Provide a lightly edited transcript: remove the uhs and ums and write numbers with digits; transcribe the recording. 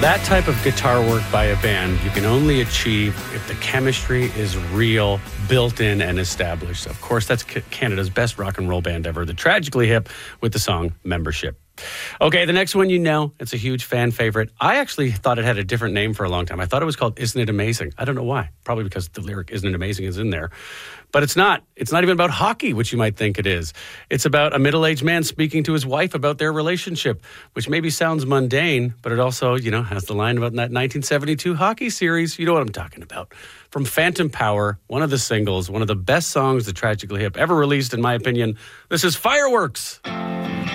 That type of guitar work by a band you can only achieve if the chemistry is real, built in, and established. Of course, that's Canada's best rock and roll band ever, the Tragically Hip, with the song Membership. Okay, the next one it's a huge fan favorite. I actually thought it had a different name for a long time. I thought it was called Isn't It Amazing? I don't know why. Probably because the lyric Isn't It Amazing is in there. But it's not. It's not even about hockey, which you might think it is. It's about a middle-aged man speaking to his wife about their relationship, which maybe sounds mundane, but it also, has the line about that 1972 hockey series. You know what I'm talking about. From Phantom Power, one of the singles, one of the best songs the Tragically Hip ever released, in my opinion. This is Fireworks.